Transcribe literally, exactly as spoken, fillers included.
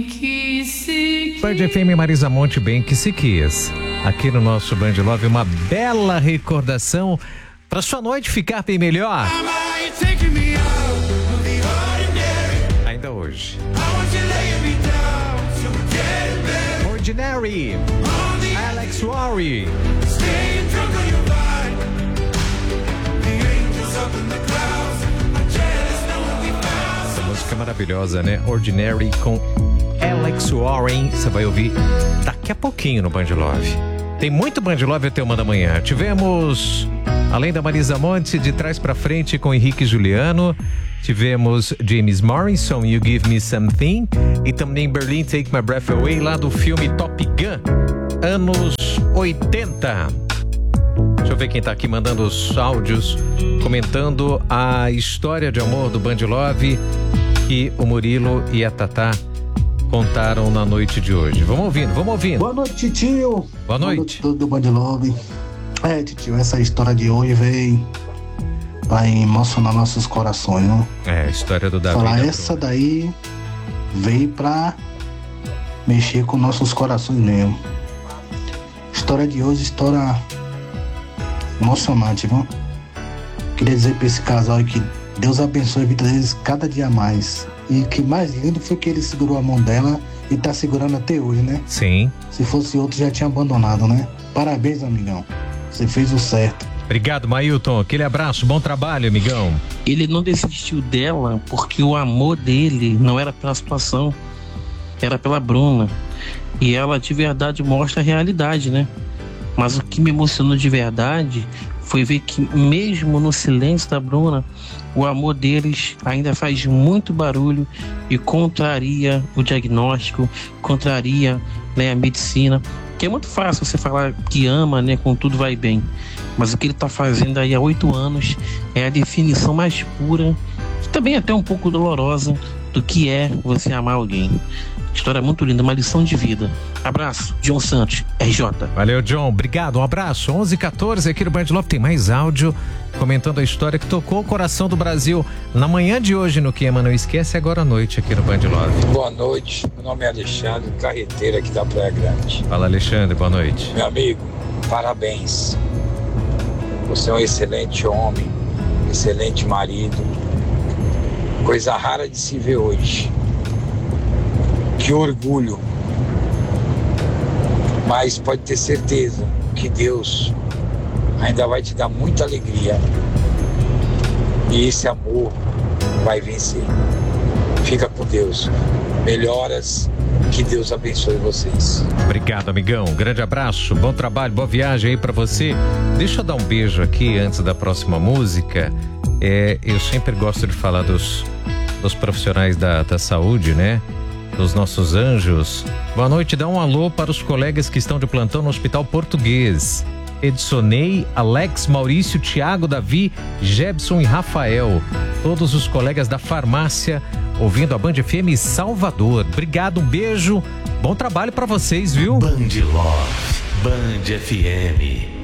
Band F M Marisa Monte, bem que se quis. Aqui no nosso Band Love, uma bela recordação para sua noite ficar bem melhor. Ainda hoje. Ordinary, Alex Warry. Essa música é maravilhosa, né? Ordinary com Alex Warren. Você vai ouvir daqui a pouquinho no Band Love. Tem muito Band Love até uma da manhã. Tivemos, além da Marisa Monte, De Trás pra Frente com Henrique e Juliano. Tivemos James Morrison, You Give Me Something. E também Berlin, Take My Breath Away, lá do filme Top Gun, anos oitenta. Deixa eu ver quem tá aqui mandando os áudios, comentando a história de amor do Band Love que o Murilo e a Tatá contaram na noite de hoje. Vamos ouvindo, vamos ouvindo. Boa noite, tio. Boa noite. Boa noite do Band Love. É, tio, essa história de hoje veio vai emocionar nossos corações, não? É, a história do Davi. Falar essa daí veio pra mexer com nossos corações mesmo. História de hoje, história emocionante, viu? Queria dizer pra esse casal aí que Deus abençoe a vida deles cada dia mais. E o que mais lindo foi que ele segurou a mão dela e tá segurando até hoje, né? Sim. Se fosse outro, já tinha abandonado, né? Parabéns, amigão. Você fez o certo. Obrigado, Mailton. Aquele abraço, bom trabalho, amigão. Ele não desistiu dela porque o amor dele não era pela situação, era pela Bruna. E ela de verdade mostra a realidade, né? Mas o que me emocionou de verdade foi ver que mesmo no silêncio da Bruna, o amor deles ainda faz muito barulho e contraria o diagnóstico, contraria, né, a medicina. Que é muito fácil você falar que ama, né, quando tudo vai bem. Mas o que ele está fazendo aí há oito anos é a definição mais pura, e também até um pouco dolorosa, do que é você amar alguém. História muito linda, uma lição de vida. Abraço, John Santos, R J. Valeu, John. Obrigado, um abraço. onze e quatorze, aqui no Band Love tem mais áudio comentando a história que tocou o coração do Brasil na manhã de hoje no Que Ama Não Esquece, agora à noite aqui no Band Love. Boa noite, meu nome é Alexandre, carreteiro aqui da Praia Grande. Fala, Alexandre, boa noite. Meu amigo, parabéns. Você é um excelente homem, excelente marido. Coisa rara de se ver hoje. Que orgulho. Mas pode ter certeza que Deus ainda vai te dar muita alegria. E esse amor vai vencer. Fica com Deus. Melhoras. Que Deus abençoe vocês. Obrigado, amigão. Um grande abraço, bom trabalho, boa viagem aí pra você. Deixa eu dar um beijo aqui antes da próxima música. É, eu sempre gosto de falar dos, dos profissionais da, da saúde, né? Dos nossos anjos. Boa noite, dá um alô para os colegas que estão de plantão no Hospital Português. Edsonei, Alex, Maurício, Tiago, Davi, Jebson e Rafael. Todos os colegas da farmácia ouvindo a Band F M Salvador. Obrigado, um beijo, bom trabalho para vocês, viu? Band Love, Band F M.